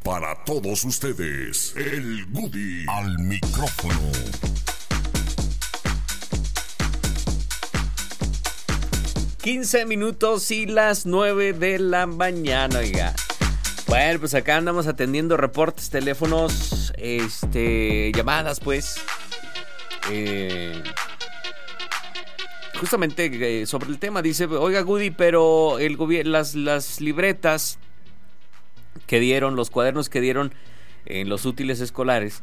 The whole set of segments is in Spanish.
Para todos ustedes, el Goody al micrófono. ...15 y las 9 de la mañana, oiga. Bueno, pues acá andamos atendiendo reportes, teléfonos, llamadas, pues. Justamente sobre el tema, dice, oiga, Goody, pero el las libretas que dieron, los cuadernos que dieron en los útiles escolares,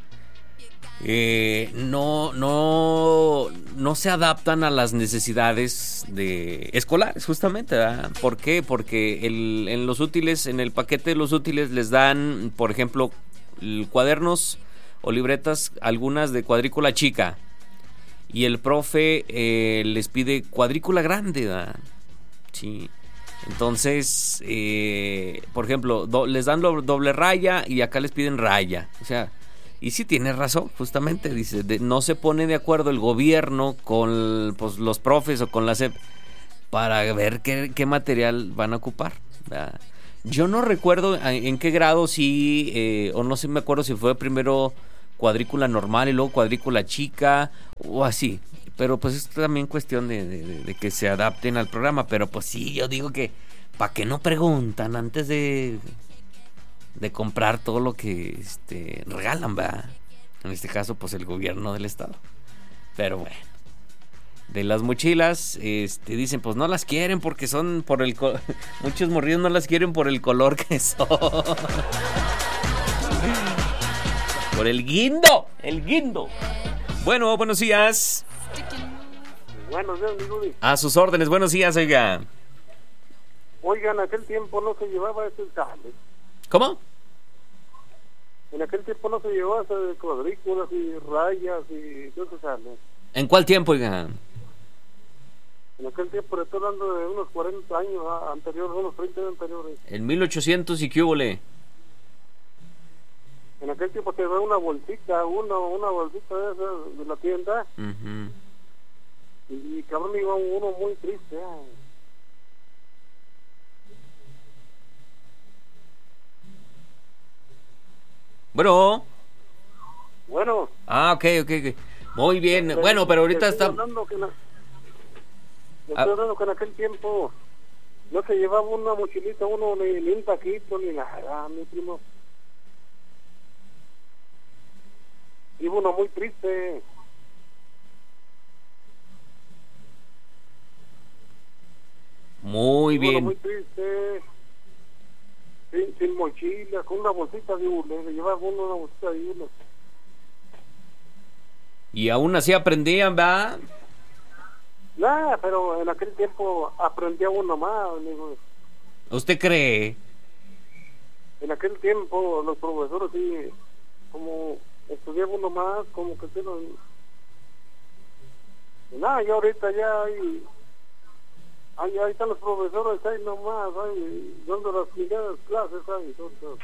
no se adaptan a las necesidades escolares, justamente, ¿verdad? ¿Por qué? Porque en los útiles, en el paquete de los útiles les dan, por ejemplo, cuadernos o libretas, algunas de cuadrícula chica, y el profe les pide cuadrícula grande, ¿verdad? Sí. Entonces, por ejemplo, les dan doble raya y acá les piden raya, o sea. Y sí tiene razón, justamente, dice, no se pone de acuerdo el gobierno con los profes o con la SEP para ver qué material van a ocupar, ¿verdad? Yo no recuerdo en qué grado o no sé, me acuerdo si fue primero cuadrícula normal y luego cuadrícula chica o así. Pero pues es también cuestión de que se adapten al programa. Pero pues sí, yo digo que ¿para qué no preguntan antes de comprar todo lo que regalan, ¿verdad? En este caso, pues el gobierno del estado. Pero bueno, de las mochilas, dicen, pues no las quieren porque son por el muchos morrillos no las quieren por el color que son. Por el guindo. Bueno, buenos días. Buenos días, mi Rudy. A sus órdenes, buenos días, oiga. Oigan, en aquel tiempo no se llevaba ese cable. ¿Cómo? En aquel tiempo no se llevaba esas cuadrículas y rayas y todo eso sale. ¿En cuál tiempo, oiga? En aquel tiempo, le estoy hablando de unos 40 años anteriores, unos 30 años anteriores. En 1800 y qué húbole. En aquel tiempo se llevaba una bolsita, una bolsita de esas de la tienda. Uh-huh. Y cabrón, iba uno muy triste. Bueno. Ah, ok. Muy bien. Bueno, pero ahorita está... Estoy hablando que en aquel tiempo no se llevaba una mochilita, uno ni un taquito, ni nada, mi primo. Iba uno muy triste. Muy bien. Uno muy triste. Sin mochila, con una bolsita de hule, le llevaba uno una bolsita de hule. Y aún así aprendían, ¿verdad? Nah, pero en aquel tiempo aprendía uno más, amigo. ¿Usted cree? En aquel tiempo los profesores sí, como estudiaba uno más, como que se nos... Nah, ya ahorita ya hay... Ahí están los profesores, ahí nomás, ahí, donde las primeras clases, ahí, entonces.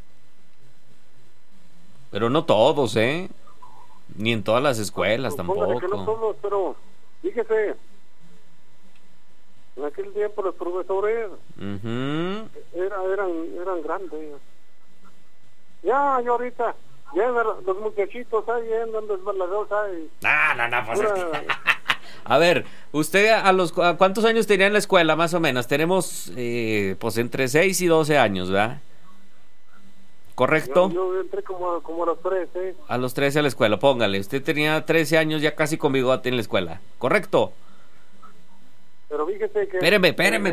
Pero no todos, ¿eh? Ni en todas las escuelas tampoco. Que no todos, pero fíjese, en aquel tiempo los profesores eran grandes. Ya ahorita, ya los muchachitos ahí andan desbalagados ahí. No, pues A ver, ¿usted a cuántos años tenía en la escuela, más o menos? Tenemos, pues, entre 6 y 12 años, ¿verdad? ¿Correcto? Yo entré como a los 13. A los 13 a la escuela, póngale. Usted tenía 13 años ya casi con bigote en la escuela, ¿correcto? Pero fíjese que... Espéreme.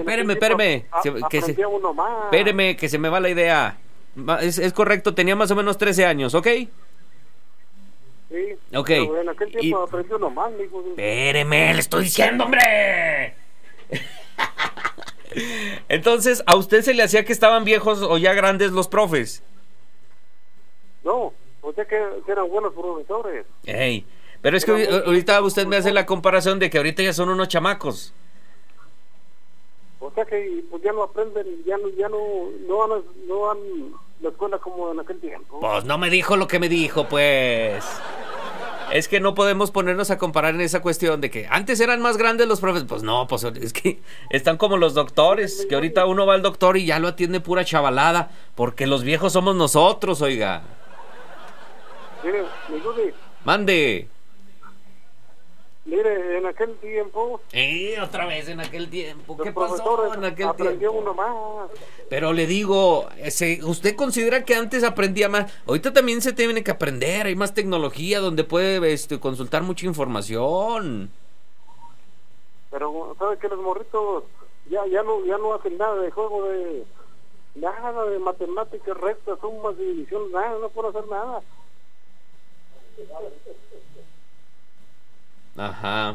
Uno más. Espéreme, que se me va la idea. Es correcto, tenía más o menos 13 años, ¿ok? Sí, ok. Pero en aquel tiempo aprendió nomás, hijo. Espéreme, le estoy diciendo, hombre. Entonces, ¿a usted se le hacía que estaban viejos o ya grandes los profes? No, o sea que eran buenos profesores. Ey, pero es que ahorita usted me hace la comparación de que ahorita ya son unos chamacos. O sea que pues ya no aprenden, ya no van la escuela como en aquel tiempo. Pues no me dijo lo que me dijo, pues. Es que no podemos ponernos a comparar en esa cuestión de que antes eran más grandes los profes. Pues no, pues es que están como los doctores, que ahorita uno va al doctor y ya lo atiende pura chavalada, porque los viejos somos nosotros, oiga. Mire, mi Gudi, Mande. mire, en aquel tiempo Otra vez en aquel tiempo. los ¿Qué pasó profesores en aquel aprendió tiempo? uno más. Pero le digo, ¿usted considera que antes aprendía más? Ahorita también se tiene que aprender, hay más tecnología donde puede consultar mucha información. Pero sabe que los morritos ya no hacen nada de juego de nada de matemáticas, rectas, sumas, división, nada, no pueden hacer nada. Ajá.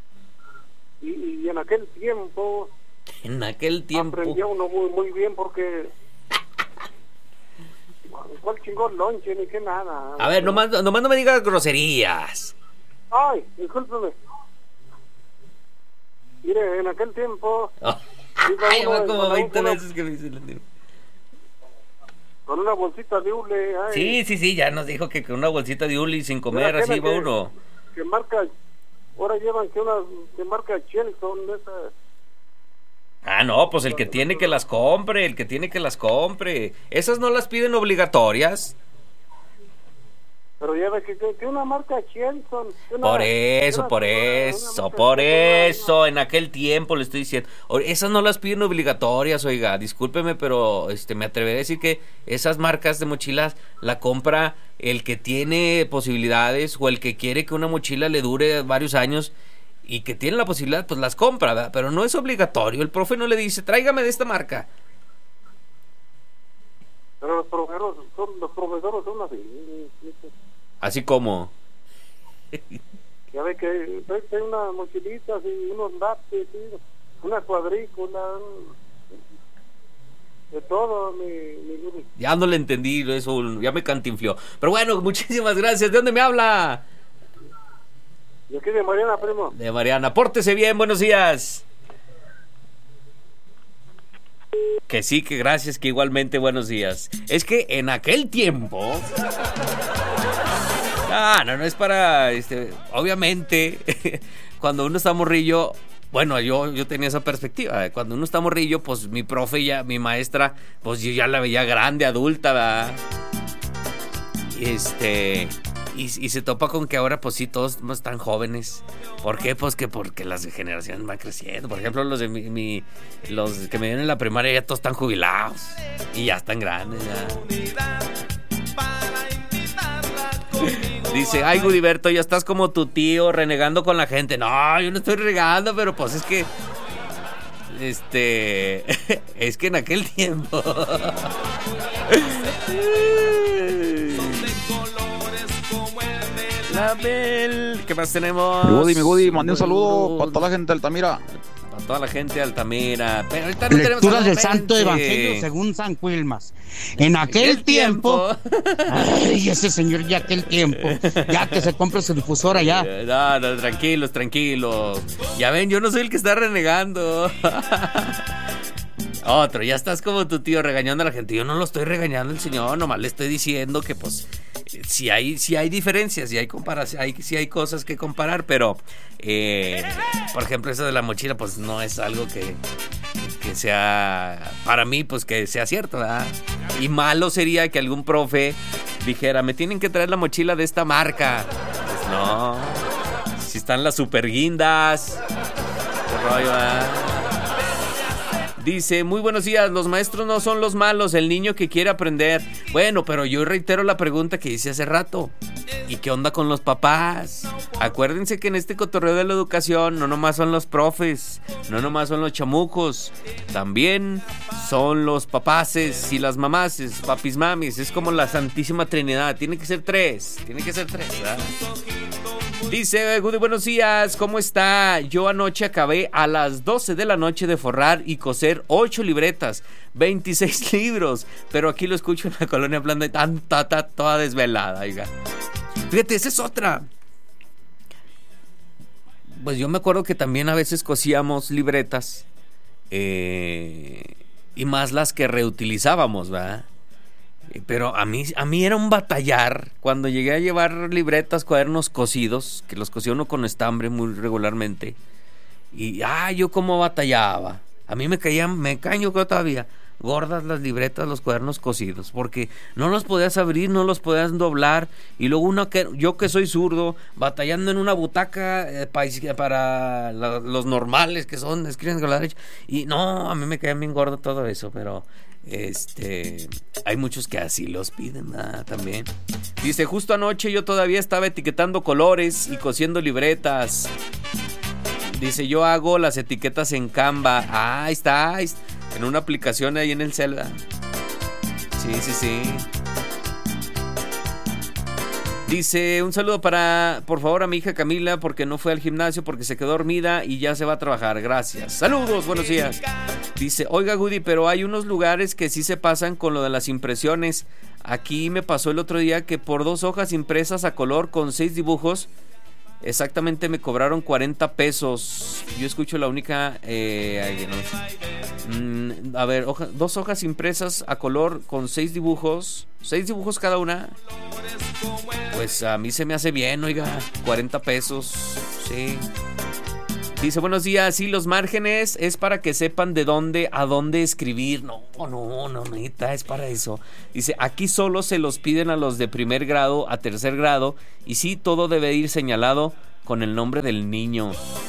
Y en aquel tiempo En aquel tiempo. aprendía uno muy bien porque ¿cuál chingón lonche ni qué nada? A ver, nomás no me digas groserías. Ay, discúlpeme. Mire, en aquel tiempo Ay, uno va como con 20 una- veces que me dice el tiro. con una bolsita de hule, ay, Sí, ya nos dijo que con una bolsita de uli sin comer, así va uno. que marca, ahora llevan que marca Chelson, esa. Ah, no, pues el que tiene que las compre, Esas no las piden obligatorias. Pero ya ve que una marca Chelson. Por eso, en aquel tiempo le estoy diciendo. Esas no las piden obligatorias, oiga, discúlpeme, pero me atreveré a decir que esas marcas de mochilas la compra el que tiene posibilidades o el que quiere que una mochila le dure varios años y que tiene la posibilidad, pues las compra, ¿verdad? Pero no es obligatorio. El profe no le dice, tráigame de esta marca. Pero los profesores son así. Así como... Ya ve que hay unas mochilitas y unos lápices, una cuadrícula, de todo, mi Gudi. Ya no le entendí, eso ya me cantinflió. Pero bueno, muchísimas gracias. ¿De dónde me habla? Y aquí de Mariana, primo. De Mariana. Pórtese bien, buenos días. Que sí, que gracias, que igualmente buenos días. Es que en aquel tiempo... no es para... obviamente, cuando uno está morrillo... Bueno, yo tenía esa perspectiva. Cuando uno está morrillo, pues mi profe, mi maestra, pues yo ya la veía grande, adulta, ¿verdad? Y se topa con que ahora, pues sí, todos están jóvenes. ¿Por qué? Pues que porque las generaciones van creciendo. Por ejemplo, los de los que me dieron en la primaria ya todos están jubilados. Y ya están grandes, ya. Dice, ay, Gudiberto, ya estás como tu tío renegando con la gente. No, yo no estoy renegando, pero pues es que... es que en aquel tiempo... ¿Qué más tenemos? Mi Gudi, mandé un saludo para toda la gente de Altamira. Para toda la gente de Altamira. Pero ahorita no Lecturas del tenemos Santo Evangelio según San Quilmas. En aquel tiempo. Ay, ese señor, ya aquel tiempo. Ya que se compre su difusor allá. No, tranquilos. Ya ven, yo no soy el que está renegando. Otro, ya estás como tu tío regañando a la gente. Yo no lo estoy regañando el señor, nomás le estoy diciendo que pues si hay diferencias, si hay comparación, si hay cosas que comparar, pero por ejemplo eso de la mochila pues no es algo que sea para mí pues que sea cierto, ¿verdad? Y malo sería que algún profe dijera, me tienen que traer la mochila de esta marca. Pues no, si están las super guindas, qué rollo, ¿verdad? Dice, muy buenos días, los maestros no son los malos, el niño que quiere aprender. Bueno, pero yo reitero la pregunta que hice hace rato. ¿Y qué onda con los papás? Acuérdense que en este cotorreo de la educación no nomás son los profes, no nomás son los chamucos, también son los papaces y las mamaces, papis mamis, es como la Santísima Trinidad, tiene que ser tres, ¿verdad? Dice, Gudi, buenos días, ¿cómo está? Yo anoche acabé a las 12 de la noche de forrar y coser 8 libretas, 26 libros, pero aquí lo escucho en la colonia Blanda y toda desvelada, oiga. Fíjate, esa es otra. Pues yo me acuerdo que también a veces cosíamos libretas, y más las que reutilizábamos, ¿verdad? Pero a mí era un batallar cuando llegué a llevar libretas, cuadernos cosidos, que los cosía uno con estambre muy regularmente. Y yo cómo batallaba. A mí me caen, yo creo todavía, gordas las libretas, los cuadernos cosidos, porque no los podías abrir, no los podías doblar, y luego yo que soy zurdo, batallando en una butaca para los normales que escriben con la derecha, y no, a mí me caía bien gordo todo eso, pero hay muchos que así los piden también. Dice, justo anoche yo todavía estaba etiquetando colores y cosiendo libretas. Dice, yo hago las etiquetas en Canva. Ahí está, en una aplicación ahí en el celular. Sí. Dice, un saludo por favor, a mi hija Camila, porque no fue al gimnasio, porque se quedó dormida y ya se va a trabajar. Gracias. Saludos, buenos días. Dice, oiga, Goody, pero hay unos lugares que sí se pasan con lo de las impresiones. Aquí me pasó el otro día que por 2 hojas impresas a color con 6 dibujos, exactamente me cobraron 40 pesos. Yo escucho la única... a ver, 2 hojas impresas a color con 6 dibujos. 6 dibujos cada una. Pues a mí se me hace bien, oiga. 40 pesos. Sí. Dice, buenos días. Sí, los márgenes es para que sepan a dónde escribir. No, neta, es para eso. Dice, aquí solo se los piden a los de primer grado a tercer grado. Y sí, todo debe ir señalado con el nombre del niño.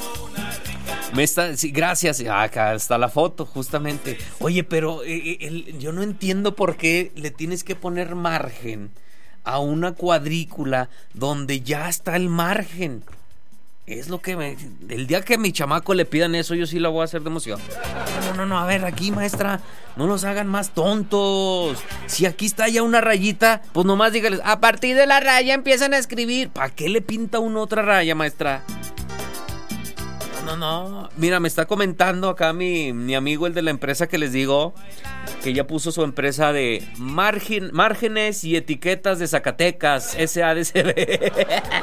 Sí, gracias. Acá está la foto, justamente. Oye, pero yo no entiendo por qué le tienes que poner margen a una cuadrícula donde ya está el margen. Es lo que el día que a mi chamaco le pidan eso, yo sí la voy a hacer de emoción. No, a ver, aquí, maestra, no nos hagan más tontos. Si aquí está ya una rayita, pues nomás dígales, a partir de la raya empiezan a escribir. ¿Para qué le pinta uno otra raya, maestra? No. Mira, me está comentando acá mi amigo, el de la empresa que les digo, que ya puso su empresa de márgenes y etiquetas de Zacatecas, SADCB.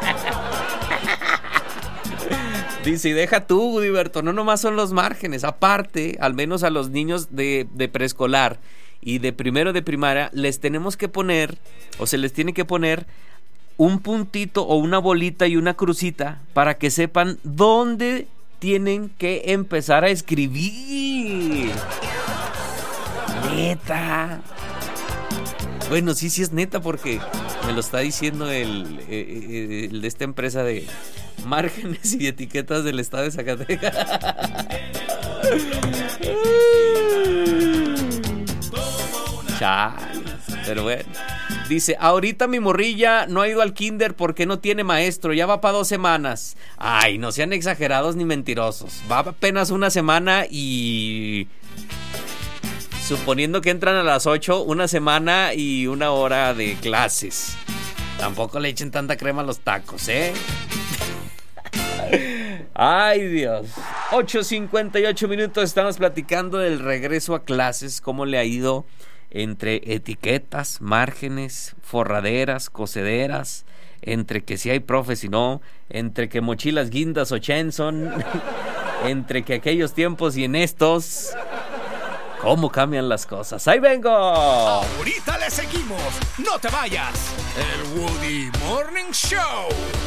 Dice, y deja tú, Gudiberto, no nomás son los márgenes, aparte, al menos a los niños de preescolar y de primero de primaria, les tenemos que poner, o se les tiene que poner un puntito o una bolita y una crucita para que sepan dónde tienen que empezar a escribir. Neta. Bueno, sí es neta, porque me lo está diciendo el de esta empresa de márgenes y etiquetas del estado de Zacatecas. Chale, pero bueno. Dice, ahorita mi morrilla no ha ido al kinder porque no tiene maestro, ya va para 2 semanas. Ay, no sean exagerados ni mentirosos. Va apenas 1 semana y... suponiendo que entran a las 8, 1 semana y 1 hora de clases. Tampoco le echen tanta crema a los tacos, ¿eh? Ay, Dios. 8:58 minutos. Estamos platicando del regreso a clases. ¿Cómo le ha ido entre etiquetas, márgenes, forraderas, cosederas? Entre que si hay profes y no. Entre que mochilas guindas o Chenson. Entre que aquellos tiempos y en estos. ¿Cómo cambian las cosas? ¡Ahí vengo! Ahorita le seguimos. No te vayas. El Woody Morning Show.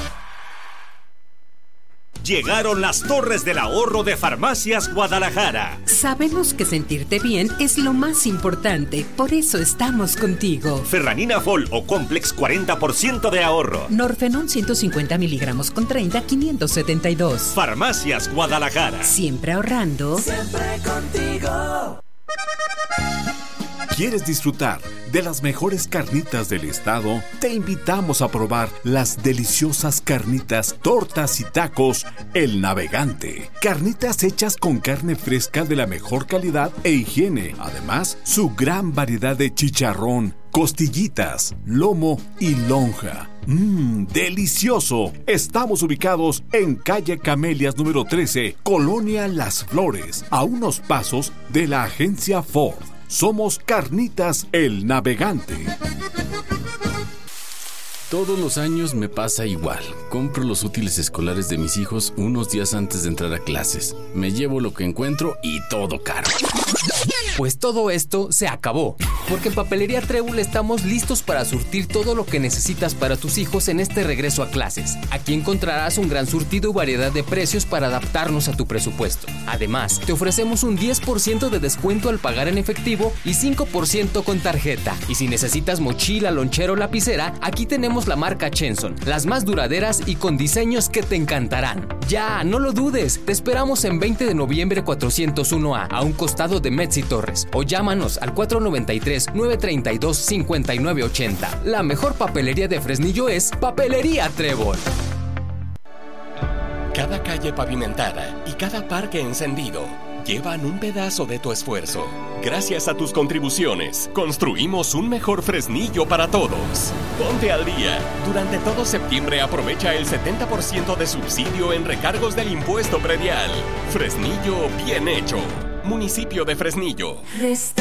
Llegaron las Torres del Ahorro de Farmacias Guadalajara. Sabemos que sentirte bien es lo más importante, por eso estamos contigo. Ferranina Fol o Complex 40% de ahorro. Norfenón 150 miligramos con 30, 572. Farmacias Guadalajara. Siempre ahorrando. Siempre contigo. ¿Quieres disfrutar de las mejores carnitas del estado? Te invitamos a probar las deliciosas carnitas, tortas y tacos El Navegante. Carnitas hechas con carne fresca de la mejor calidad e higiene. Además, su gran variedad de chicharrón, costillitas, lomo y lonja. ¡Delicioso! Estamos ubicados en calle Camelias número 13, Colonia Las Flores, a unos pasos de la agencia Ford. Somos Carnitas El Navegante. Todos los años me pasa igual. Compro los útiles escolares de mis hijos unos días antes de entrar a clases. Me llevo lo que encuentro y todo caro. Pues todo esto se acabó, porque en Papelería Trébol estamos listos para surtir todo lo que necesitas para tus hijos en este regreso a clases. Aquí encontrarás un gran surtido y variedad de precios para adaptarnos a tu presupuesto. Además, te ofrecemos un 10% de descuento al pagar en efectivo y 5% con tarjeta. Y si necesitas mochila, lonchera o lapicera, aquí tenemos la marca Chenson, las más duraderas y con diseños que te encantarán. Ya, no lo dudes, te esperamos en 20 de noviembre 401A, a un costado de Metz y Torres, o llámanos al 493-932-5980. La mejor papelería de Fresnillo es Papelería Trébol. Cada calle pavimentada y cada parque encendido llevan un pedazo de tu esfuerzo. Gracias a tus contribuciones, construimos un mejor Fresnillo para todos. Ponte al día. Durante todo septiembre aprovecha el 70% de subsidio en recargos del impuesto predial. Fresnillo bien hecho. Municipio de Fresnillo.